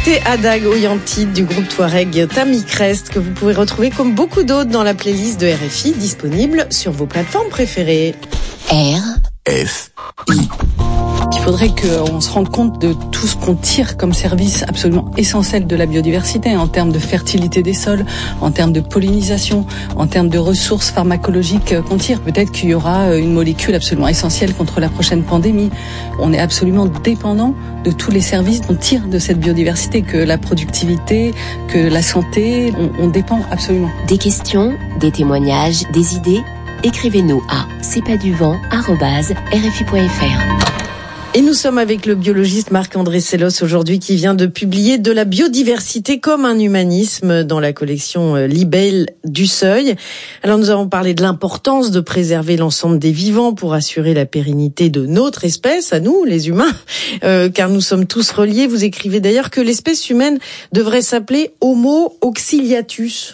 C'était Adag Oyantide du groupe Touareg Tami Crest, que vous pouvez retrouver comme beaucoup d'autres dans la playlist de RFI, disponible sur vos plateformes préférées. RFI. Il faudrait qu'on se rende compte de tout ce qu'on tire comme service absolument essentiel de la biodiversité, en termes de fertilité des sols, en termes de pollinisation, en termes de ressources pharmacologiques qu'on tire. Peut-être qu'il y aura une molécule absolument essentielle contre la prochaine pandémie. On est absolument dépendant de tous les services qu'on tire de cette biodiversité, que la productivité, que la santé, on dépend absolument. Des questions, des témoignages, des idées, écrivez-nous à cestpaduvent@rfi.fr. Et nous sommes avec le biologiste Marc-André Sellos aujourd'hui, qui vient de publier De la biodiversité comme un humanisme dans la collection Libelle du Seuil. Alors nous avons parlé de l'importance de préserver l'ensemble des vivants pour assurer la pérennité de notre espèce, à nous les humains, car nous sommes tous reliés. Vous écrivez d'ailleurs que l'espèce humaine devrait s'appeler Homo auxiliatus.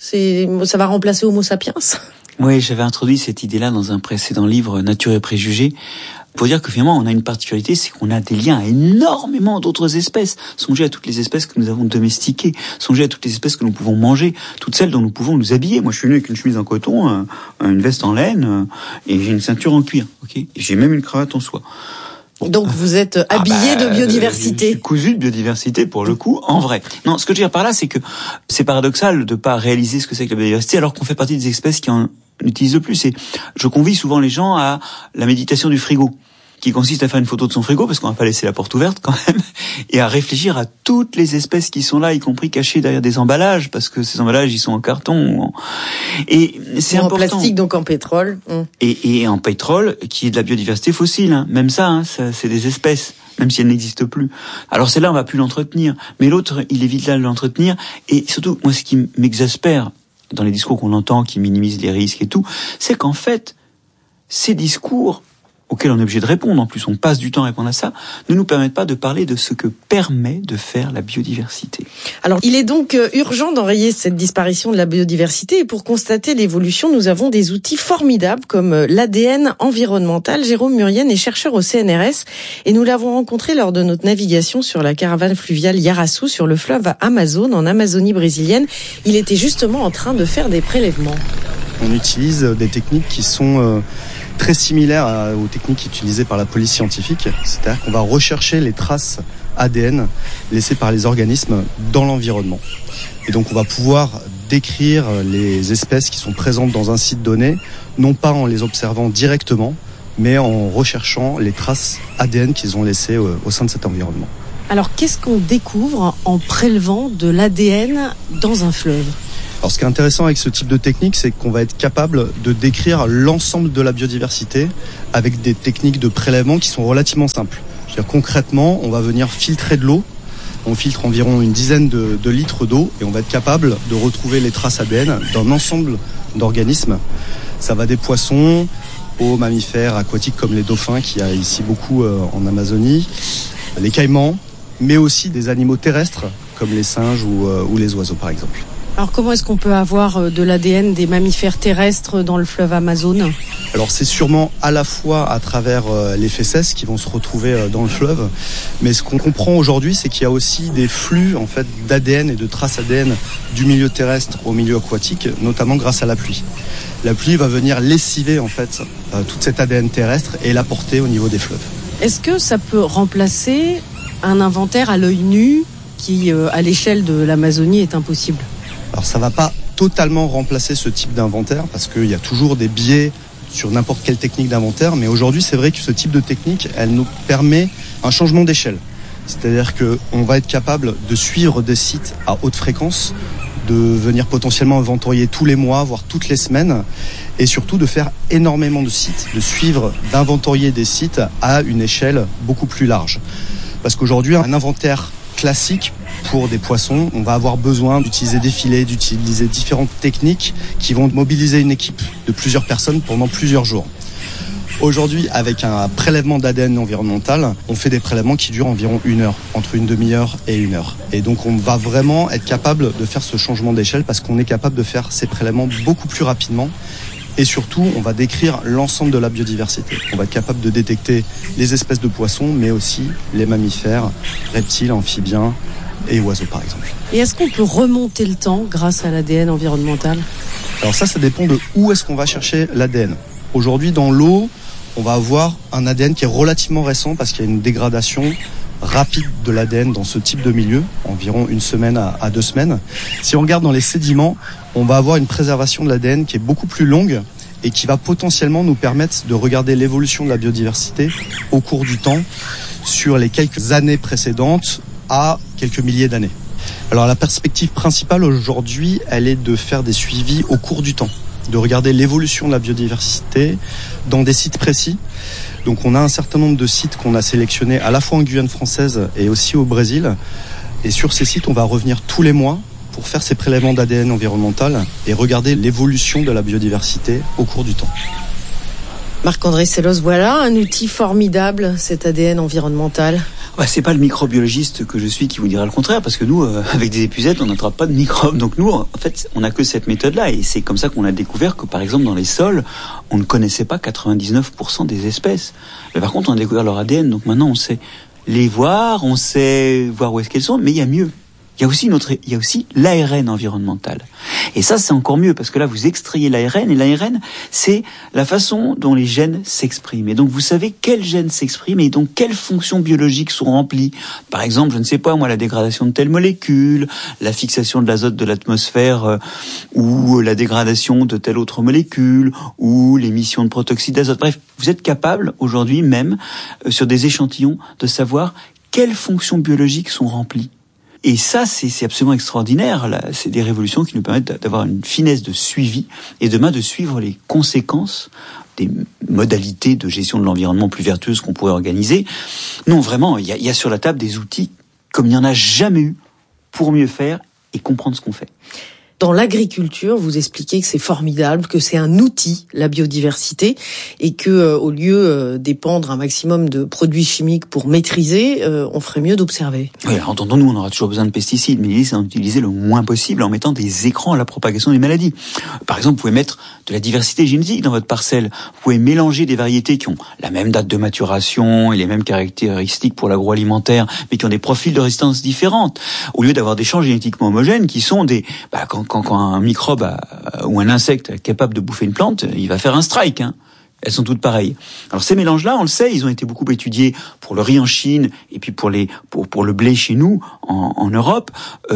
Ça va remplacer Homo sapiens? Oui, j'avais introduit cette idée-là dans un précédent livre, Nature et préjugés, pour dire que finalement on a une particularité, c'est qu'on a des liens à énormément d'autres espèces. Songez à toutes les espèces que nous avons domestiquées, songez à toutes les espèces que nous pouvons manger, toutes celles dont nous pouvons nous habiller. Moi je suis venu avec une chemise en coton, une veste en laine, et j'ai une ceinture en cuir, ok, et j'ai même une cravate en soie. Donc vous êtes habillé de biodiversité. Je suis cousu de biodiversité pour le coup, en vrai. Non, ce que je veux dire par là, c'est que c'est paradoxal de pas réaliser ce que c'est que la biodiversité alors qu'on fait partie des espèces qui en utilisent le plus. Et je convie souvent les gens à la méditation du frigo, qui consiste à faire une photo de son frigo, parce qu'on va pas laisser la porte ouverte quand même, et à réfléchir à toutes les espèces qui sont là, y compris cachées derrière des emballages, parce que ces emballages, ils sont en carton, et c'est important. En plastique, donc en pétrole. Et en pétrole, qui est de la biodiversité fossile, hein. Même ça, c'est des espèces, même si elles n'existent plus. Alors celle-là, on va plus l'entretenir, mais l'autre, il est vital de l'entretenir, et surtout, moi, ce qui m'exaspère dans les discours qu'on entend, qui minimisent les risques et tout, c'est qu'en fait, ces discours auxquels on est obligé de répondre, en plus on passe du temps à répondre à ça, ne nous permettent pas de parler de ce que permet de faire la biodiversité. Alors, il est donc urgent d'enrayer cette disparition de la biodiversité, et pour constater l'évolution, nous avons des outils formidables comme l'ADN environnemental. Jérôme Murienne est chercheur au CNRS, et nous l'avons rencontré lors de notre navigation sur la caravane fluviale Yaraçu sur le fleuve Amazone, en Amazonie brésilienne. Il était justement en train de faire des prélèvements. On utilise des techniques qui sont très similaires aux techniques utilisées par la police scientifique, c'est-à-dire qu'on va rechercher les traces ADN laissées par les organismes dans l'environnement. Et donc on va pouvoir décrire les espèces qui sont présentes dans un site donné, non pas en les observant directement, mais en recherchant les traces ADN qu'ils ont laissées au sein de cet environnement. Alors qu'est-ce qu'on découvre en prélevant de l'ADN dans un fleuve ? Alors, ce qui est intéressant avec ce type de technique, c'est qu'on va être capable de décrire l'ensemble de la biodiversité avec des techniques de prélèvement qui sont relativement simples. C'est-à-dire, concrètement, on va venir filtrer de l'eau. On filtre environ une dizaine de litres d'eau et on va être capable de retrouver les traces ADN d'un ensemble d'organismes. Ça va des poissons aux mammifères aquatiques comme les dauphins, qu'il y a ici beaucoup en Amazonie, les caïmans, mais aussi des animaux terrestres comme les singes ou les oiseaux, par exemple. Alors comment est-ce qu'on peut avoir de l'ADN des mammifères terrestres dans le fleuve Amazone ? Alors c'est sûrement à la fois à travers les fesses qui vont se retrouver dans le fleuve, mais ce qu'on comprend aujourd'hui, c'est qu'il y a aussi des flux en fait d'ADN et de traces ADN du milieu terrestre au milieu aquatique, notamment grâce à la pluie. La pluie va venir lessiver en fait toute cette ADN terrestre et l'apporter au niveau des fleuves. Est-ce que ça peut remplacer un inventaire à l'œil nu qui, à l'échelle de l'Amazonie, est impossible ? Alors ça ne va pas totalement remplacer ce type d'inventaire parce qu'il y a toujours des biais sur n'importe quelle technique d'inventaire, mais aujourd'hui c'est vrai que ce type de technique, elle nous permet un changement d'échelle. C'est-à-dire qu'on va être capable de suivre des sites à haute fréquence, de venir potentiellement inventorier tous les mois, voire toutes les semaines, et surtout de faire énormément de sites, de suivre, d'inventorier des sites à une échelle beaucoup plus large. Parce qu'aujourd'hui, un inventaire classique pour des poissons, on va avoir besoin d'utiliser des filets, d'utiliser différentes techniques qui vont mobiliser une équipe de plusieurs personnes pendant plusieurs jours. Aujourd'hui, avec un prélèvement d'ADN environnemental, on fait des prélèvements qui durent environ 1 heure, entre une demi-heure et 1 heure. Et donc on va vraiment être capable de faire ce changement d'échelle parce qu'on est capable de faire ces prélèvements beaucoup plus rapidement. Et surtout, on va décrire l'ensemble de la biodiversité. On va être capable de détecter les espèces de poissons, mais aussi les mammifères, reptiles, amphibiens et oiseaux par exemple. Et est-ce qu'on peut remonter le temps grâce à l'ADN environnemental ? Alors ça dépend de où est-ce qu'on va chercher l'ADN. Aujourd'hui, dans l'eau, on va avoir un ADN qui est relativement récent parce qu'il y a une dégradation rapide de l'ADN dans ce type de milieu, environ 1 semaine à 2 semaines. Si on regarde dans les sédiments, on va avoir une préservation de l'ADN qui est beaucoup plus longue et qui va potentiellement nous permettre de regarder l'évolution de la biodiversité au cours du temps sur les quelques années précédentes à quelques milliers d'années. Alors la perspective principale aujourd'hui, elle est de faire des suivis au cours du temps, de regarder l'évolution de la biodiversité dans des sites précis. Donc on a un certain nombre de sites qu'on a sélectionnés à la fois en Guyane française et aussi au Brésil. Et sur ces sites, on va revenir tous les mois pour faire ces prélèvements d'ADN environnemental et regarder l'évolution de la biodiversité au cours du temps. Marc-André Sellos, voilà un outil formidable, cet ADN environnemental. C'est pas le microbiologiste que je suis qui vous dira le contraire, parce que nous, avec des épuisettes, on n'attrape pas de microbes. Donc nous, en fait, on n'a que cette méthode-là. Et c'est comme ça qu'on a découvert que, par exemple, dans les sols, on ne connaissait pas 99% des espèces. Mais par contre, on a découvert leur ADN. Donc maintenant, on sait les voir, on sait voir où est-ce qu'elles sont, mais il y a mieux. Il y a aussi l'ARN environnemental. Et ça, c'est encore mieux, parce que là, vous extrayez l'ARN, et l'ARN, c'est la façon dont les gènes s'expriment. Et donc, vous savez quels gènes s'expriment, et donc quelles fonctions biologiques sont remplies. Par exemple, je ne sais pas, moi, la dégradation de telle molécule, la fixation de l'azote de l'atmosphère, ou la dégradation de telle autre molécule, ou l'émission de protoxyde d'azote. Bref, vous êtes capable, aujourd'hui même, sur des échantillons, de savoir quelles fonctions biologiques sont remplies. Et ça, c'est absolument extraordinaire. Là, c'est des révolutions qui nous permettent d'avoir une finesse de suivi et demain de suivre les conséquences des modalités de gestion de l'environnement plus vertueuses qu'on pourrait organiser. Non, vraiment, il y a sur la table des outils comme il n'y en a jamais eu pour mieux faire et comprendre ce qu'on fait. Dans l'agriculture, vous expliquez que c'est formidable, que c'est un outil, la biodiversité, et que au lieu d'épandre un maximum de produits chimiques pour maîtriser, on ferait mieux d'observer. Oui, alors, entendons-nous, on aura toujours besoin de pesticides, mais l'idée c'est d'en utiliser le moins possible en mettant des écrans à la propagation des maladies. Par exemple, vous pouvez mettre de la diversité génétique dans votre parcelle. Vous pouvez mélanger des variétés qui ont la même date de maturation et les mêmes caractéristiques pour l'agroalimentaire, mais qui ont des profils de résistance différentes. Au lieu d'avoir des champs génétiquement homogènes qui sont des... Quand un microbe ou un insecte est capable de bouffer une plante, il va faire un strike. Elles sont toutes pareilles. Alors ces mélanges-là, on le sait, ils ont été beaucoup étudiés pour le riz en Chine et puis pour le blé chez nous en Europe.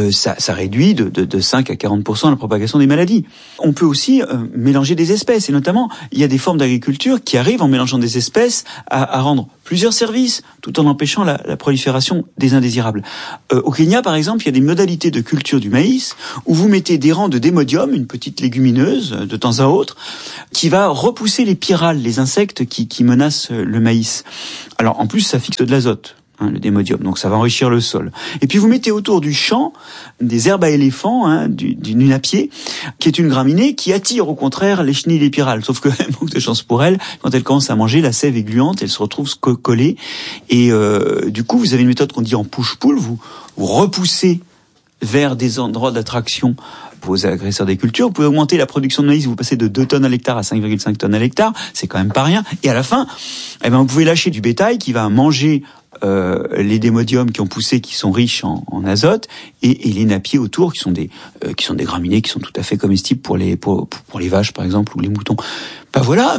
Ça réduit de 5 à 40% la propagation des maladies. On peut aussi mélanger des espèces, et notamment il y a des formes d'agriculture qui arrivent en mélangeant des espèces à rendre plusieurs services tout en empêchant la prolifération des indésirables. Au Kenya, par exemple, il y a des modalités de culture du maïs où vous mettez des rangs de démodium, une petite légumineuse de temps à autre, qui va repousser les pyrales, les insectes qui menacent le maïs. Alors en plus, ça fixe de l'azote, le démodium, donc ça va enrichir le sol. Et puis vous mettez autour du champ des herbes à éléphants, du nunapier, qui est une graminée qui attire au contraire les chenilles et les pyrales. Sauf que, manque de chance pour elles, quand elles commencent à manger, la sève est gluante, elles se retrouvent collées. Et du coup, vous avez une méthode qu'on dit en push-pull, vous repoussez vers des endroits d'attraction vos agresseurs des cultures. Vous pouvez augmenter la production de maïs, vous passez de 2 tonnes à l'hectare à 5,5 tonnes à l'hectare, c'est quand même pas rien. Et à la fin, vous pouvez lâcher du bétail qui va manger les démodiums qui ont poussé, qui sont riches en azote, et les napiers autour qui sont des graminées qui sont tout à fait comestibles pour les vaches par exemple ou les moutons. Voilà,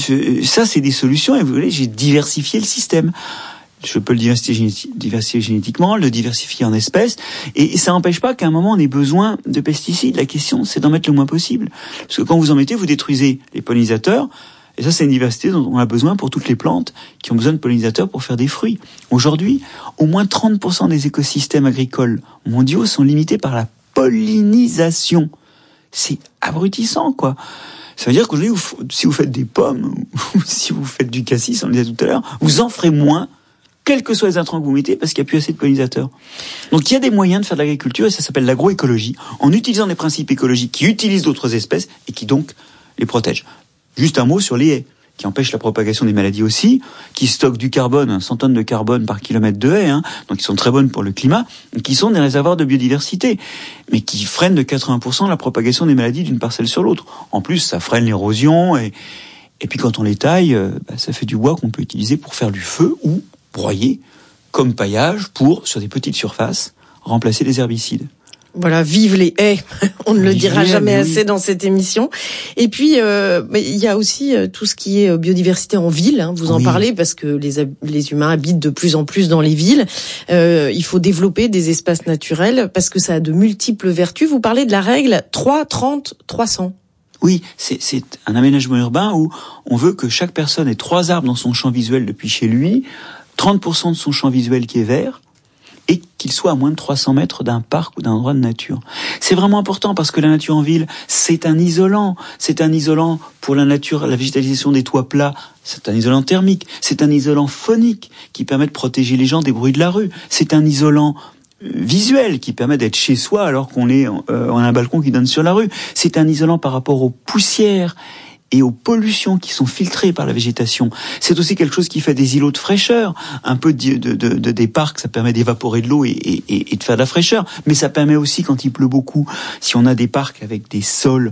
ça c'est des solutions, et vous voyez, j'ai diversifié le système. Je peux le diversifier génétiquement, le diversifier en espèces, et ça n'empêche pas qu'à un moment on ait besoin de pesticides. La question, c'est d'en mettre le moins possible. Parce que quand vous en mettez, vous détruisez les pollinisateurs, et ça c'est une diversité dont on a besoin pour toutes les plantes qui ont besoin de pollinisateurs pour faire des fruits. Aujourd'hui, au moins 30% des écosystèmes agricoles mondiaux sont limités par la pollinisation. C'est abrutissant, quoi. Ça veut dire qu'aujourd'hui, si vous faites des pommes, ou si vous faites du cassis, on le disait tout à l'heure, vous en ferez moins, quels que soient les intrants que vous mettez, parce qu'il n'y a plus assez de pollinisateurs. Donc il y a des moyens de faire de l'agriculture, et ça s'appelle l'agroécologie, en utilisant des principes écologiques qui utilisent d'autres espèces et qui donc les protègent. Juste un mot sur les haies, qui empêchent la propagation des maladies aussi, qui stockent du carbone, 100 tonnes de carbone par kilomètre de haies, donc qui sont très bonnes pour le climat, et qui sont des réservoirs de biodiversité, mais qui freinent de 80% la propagation des maladies d'une parcelle sur l'autre. En plus, ça freine l'érosion, et puis quand on les taille, ça fait du bois qu'on peut utiliser pour faire du feu ou broyer comme paillage pour, sur des petites surfaces, remplacer les herbicides. Voilà, vive les haies. On ne le dira jamais assez dans cette émission. Et puis, il y a aussi tout ce qui est biodiversité en ville. Hein, vous en parlez parce que les humains habitent de plus en plus dans les villes. Il faut développer des espaces naturels parce que ça a de multiples vertus. Vous parlez de la règle 3, 30, 300. Oui, c'est un aménagement urbain où on veut que chaque personne ait 3 arbres dans son champ visuel depuis chez lui, 30% de son champ visuel qui est vert, et qu'il soit à moins de 300 mètres d'un parc ou d'un endroit de nature. C'est vraiment important parce que la nature en ville, c'est un isolant. C'est un isolant pour la nature, la végétalisation des toits plats. C'est un isolant thermique. C'est un isolant phonique qui permet de protéger les gens des bruits de la rue. C'est un isolant visuel qui permet d'être chez soi alors qu'on est on a un balcon qui donne sur la rue. C'est un isolant par rapport aux poussières et aux pollutions qui sont filtrées par la végétation. C'est aussi quelque chose qui fait des îlots de fraîcheur. Un peu des parcs, ça permet d'évaporer de l'eau et de faire de la fraîcheur. Mais ça permet aussi, quand il pleut beaucoup, si on a des parcs avec des sols,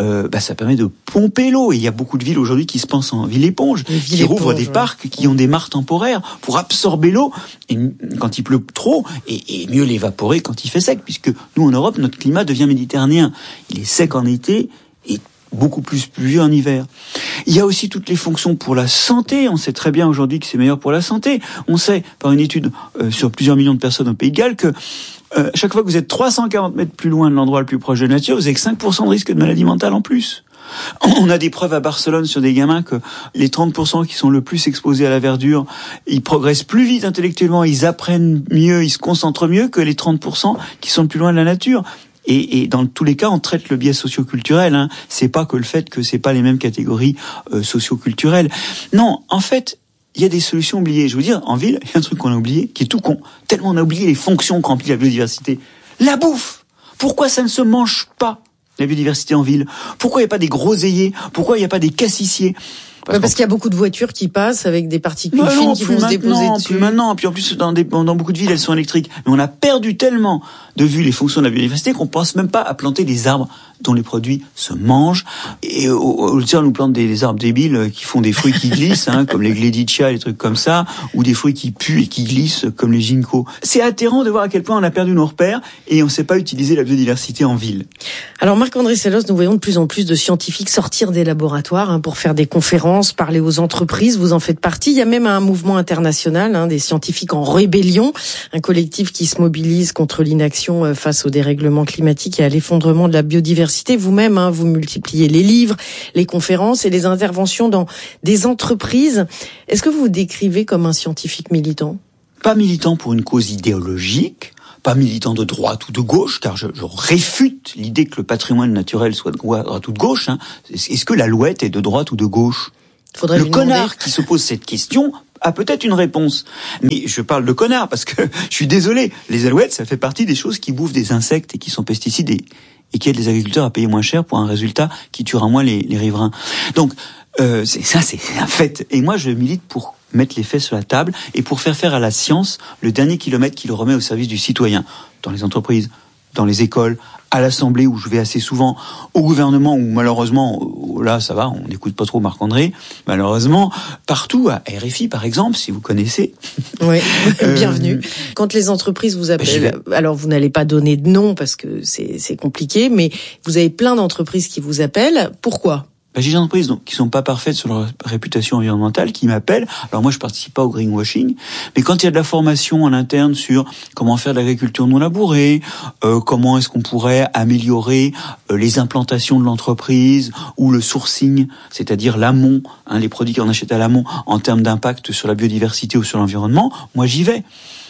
ça permet de pomper l'eau. Et il y a beaucoup de villes aujourd'hui qui se pensent en ville éponge, qui rouvrent des parcs, qui ont des mares temporaires pour absorber l'eau et, quand il pleut trop et mieux l'évaporer quand il fait sec. Puisque nous, en Europe, notre climat devient méditerranéen. Il est sec en été et beaucoup plus pluvieux en hiver. Il y a aussi toutes les fonctions pour la santé. On sait très bien aujourd'hui que c'est meilleur pour la santé. On sait par une étude sur plusieurs millions de personnes au Pays de Galles que chaque fois que vous êtes 340 mètres plus loin de l'endroit le plus proche de la nature, vous avez 5% de risque de maladie mentale en plus. On a des preuves à Barcelone sur des gamins que les 30% qui sont le plus exposés à la verdure, ils progressent plus vite intellectuellement, ils apprennent mieux, ils se concentrent mieux que les 30% qui sont le plus loin de la nature. Et dans tous les cas, on traite le biais socioculturel. Hein. C'est pas que le fait que c'est pas les mêmes catégories socioculturelles. Non, en fait, il y a des solutions oubliées. Je veux dire, en ville, il y a un truc qu'on a oublié, qui est tout con. Tellement on a oublié les fonctions qu'emplit la biodiversité. La bouffe. Pourquoi ça ne se mange pas, la biodiversité en ville? Pourquoi il n'y a pas des groseilliers? Pourquoi il n'y a pas des cassissiers? Parce qu'il y a beaucoup de voitures qui passent avec des particules fines qui vont se déposer dessus. Plus maintenant. Puis en plus, dans beaucoup de villes, elles sont électriques. Mais on a perdu tellement de vue les fonctions de la biodiversité qu'on pense même pas à planter des arbres dont les produits se mangent. Et au lieu on nous plante des arbres débiles qui font des fruits qui glissent, hein, comme les gleditchia, les trucs comme ça, ou des fruits qui puent et qui glissent, comme les ginkgos. C'est atterrant de voir à quel point on a perdu nos repères et on ne sait pas utiliser la biodiversité en ville. Alors Marc-André Sellos, nous voyons de plus en plus de scientifiques sortir des laboratoires pour faire des conférences, parler aux entreprises. Vous en faites partie. Il y a même un mouvement international des scientifiques en rébellion, un collectif qui se mobilise contre l'inaction face au dérèglement climatique et à l'effondrement de la biodiversité. Vous-même, vous multipliez les livres, les conférences et les interventions dans des entreprises. Est-ce que vous vous décrivez comme un scientifique militant? Pas militant pour une cause idéologique, pas militant de droite ou de gauche, car je réfute l'idée que le patrimoine naturel soit de droite ou de gauche. Hein. Est-ce que l'alouette est de droite ou de gauche? Le connard qui se pose cette question a peut-être une réponse. Mais je parle de connard parce que je suis désolé. Les alouettes, ça fait partie des choses qui bouffent des insectes et qui sont pesticides et qui aident les agriculteurs à payer moins cher pour un résultat qui tuera moins les riverains. Donc, c'est un fait. Et moi, je milite pour mettre les faits sur la table et pour faire à la science le dernier kilomètre qui le remet au service du citoyen. Dans les entreprises, dans les écoles, à l'Assemblée où je vais assez souvent, au gouvernement où malheureusement, là ça va, on n'écoute pas trop Marc-André, malheureusement, partout, à RFI par exemple, si vous connaissez. Oui, bienvenue. Quand les entreprises vous appellent, alors vous n'allez pas donner de nom parce que c'est compliqué, mais vous avez plein d'entreprises qui vous appellent, pourquoi ? J'ai des entreprises qui sont pas parfaites sur leur réputation environnementale qui m'appellent. Alors moi je participe pas au greenwashing, mais quand il y a de la formation en interne sur comment faire de l'agriculture non labourée, comment est-ce qu'on pourrait améliorer les implantations de l'entreprise ou le sourcing, c'est-à-dire l'amont, les produits qu'on achète à l'amont en termes d'impact sur la biodiversité ou sur l'environnement, moi j'y vais.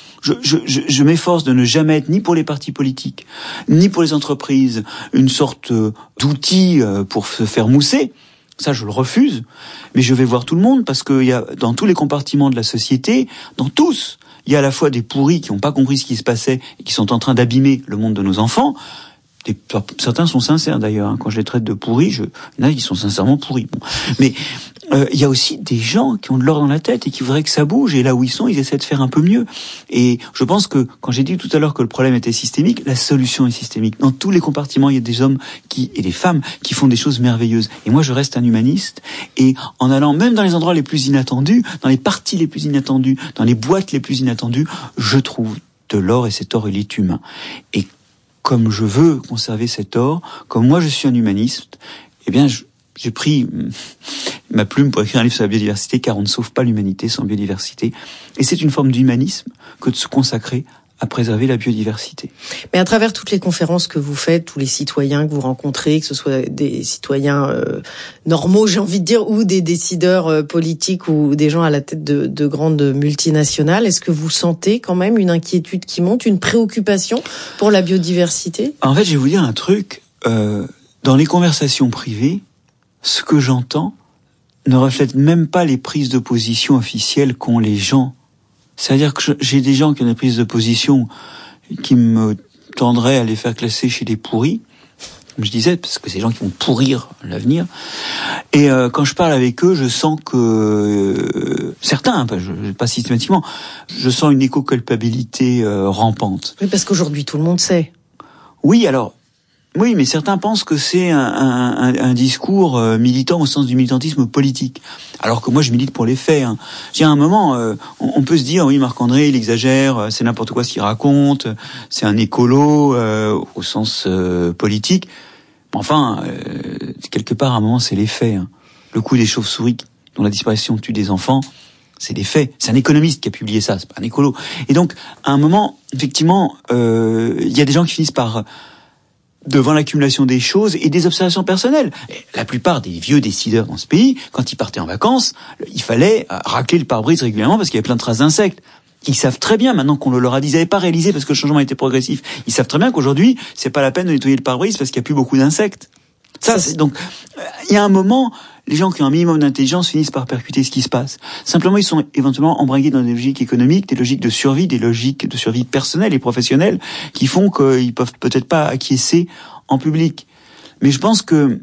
Je m'efforce de ne jamais être ni pour les partis politiques, ni pour les entreprises, une sorte d'outil pour se faire mousser. Ça, je le refuse. Mais je vais voir tout le monde parce que y a, dans tous les compartiments de la société, dans tous, il y a à la fois des pourris qui n'ont pas compris ce qui se passait et qui sont en train d'abîmer le monde de nos enfants. Certains sont sincères d'ailleurs. Quand je les traite de pourris, il y en a qui sont sincèrement pourris. Bon. Mais il y a aussi des gens qui ont de l'or dans la tête et qui voudraient que ça bouge. Et là où ils sont, ils essaient de faire un peu mieux. Et je pense que quand j'ai dit tout à l'heure que le problème était systémique, la solution est systémique. Dans tous les compartiments, il y a des hommes et des femmes qui font des choses merveilleuses. Et moi, je reste un humaniste. Et en allant même dans les endroits les plus inattendus, dans les parties les plus inattendues, dans les boîtes les plus inattendues, je trouve de l'or, et cet or, il est humain. Et comme je veux conserver cet or, comme moi je suis un humaniste, eh bien j'ai pris ma plume pour écrire un livre sur la biodiversité, car on ne sauve pas l'humanité sans biodiversité. Et c'est une forme d'humanisme que de se consacrer à préserver la biodiversité. Mais à travers toutes les conférences que vous faites, tous les citoyens que vous rencontrez, que ce soit des citoyens normaux, j'ai envie de dire, ou des décideurs politiques ou des gens à la tête de grandes multinationales, est-ce que vous sentez quand même une inquiétude qui monte, une préoccupation pour la biodiversité ? En fait, je vais vous dire un truc. Dans les conversations privées, ce que j'entends ne reflète même pas les prises de position officielles qu'ont les gens. C'est-à-dire que j'ai des gens qui ont des prises de position qui me tendraient à les faire classer chez des pourris, comme je disais, parce que c'est des gens qui vont pourrir l'avenir. Et quand je parle avec eux, je sens que certains, pas systématiquement, je sens une éco-culpabilité rampante. Oui, parce qu'aujourd'hui tout le monde sait. Oui, mais certains pensent que c'est un discours militant au sens du militantisme politique. Alors que moi, je milite pour les faits. Hein. À un moment, on peut se dire, oui, Marc-André, il exagère, c'est n'importe quoi ce qu'il raconte, c'est un écolo au sens politique. Enfin, quelque part, à un moment, c'est les faits. Hein. Le coup des chauves-souris dont la disparition tue des enfants, c'est des faits. C'est un économiste qui a publié ça, c'est pas un écolo. Et donc, à un moment, effectivement, il y a des gens qui finissent par... devant l'accumulation des choses et des observations personnelles. Et la plupart des vieux décideurs dans ce pays, quand ils partaient en vacances, il fallait racler le pare-brise régulièrement parce qu'il y avait plein de traces d'insectes. Ils savent très bien, maintenant qu'on le leur a dit, ils n'avaient pas réalisé parce que le changement était progressif. Ils savent très bien qu'aujourd'hui, c'est pas la peine de nettoyer le pare-brise parce qu'il n'y a plus beaucoup d'insectes. Donc, il y a un moment, les gens qui ont un minimum d'intelligence finissent par percuter ce qui se passe. Simplement, ils sont éventuellement embringués dans des logiques économiques, des logiques de survie, des logiques de survie personnelle et professionnelle qui font qu'ils peuvent peut-être pas acquiescer en public. Mais je pense que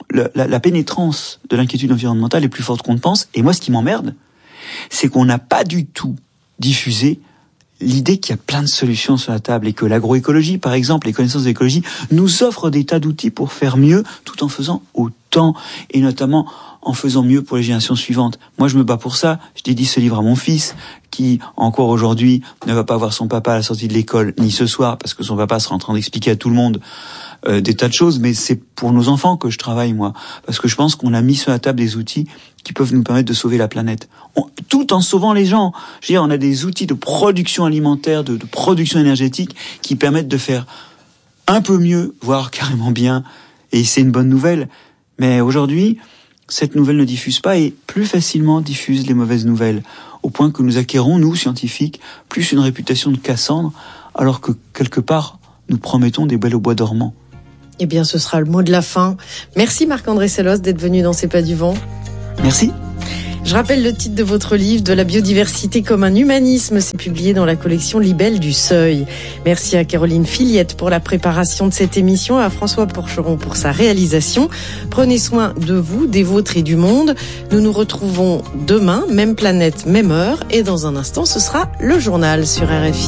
la pénétrance de l'inquiétude environnementale est plus forte qu'on ne pense. Et moi, ce qui m'emmerde, c'est qu'on n'a pas du tout diffusé l'idée qu'il y a plein de solutions sur la table et que l'agroécologie, par exemple, les connaissances de l'écologie, nous offrent des tas d'outils pour faire mieux tout en faisant autant et notamment en faisant mieux pour les générations suivantes. Moi, je me bats pour ça. Je dédie ce livre à mon fils qui, encore aujourd'hui, ne va pas voir son papa à la sortie de l'école, ni ce soir, parce que son papa sera en train d'expliquer à tout le monde des tas de choses, mais c'est pour nos enfants que je travaille, moi. Parce que je pense qu'on a mis sur la table des outils qui peuvent nous permettre de sauver la planète. Tout en sauvant les gens. Je veux dire, on a des outils de production alimentaire, de production énergétique qui permettent de faire un peu mieux, voire carrément bien. Et c'est une bonne nouvelle. Mais aujourd'hui, cette nouvelle ne diffuse pas et plus facilement diffuse les mauvaises nouvelles. Au point que nous acquérons, nous, scientifiques, plus une réputation de Cassandre, alors que, quelque part, nous promettons des belles au bois dormant. Eh bien, ce sera le mot de la fin. Merci Marc-André Sellos d'être venu dans C'est pas du vent. Merci. Je rappelle le titre de votre livre, De la biodiversité comme un humanisme. C'est publié dans la collection Libelle du Seuil. Merci à Caroline Filiette pour la préparation de cette émission, à François Porcheron pour sa réalisation. Prenez soin de vous, des vôtres et du monde. Nous nous retrouvons demain, même planète, même heure. Et dans un instant, ce sera le journal sur RFI.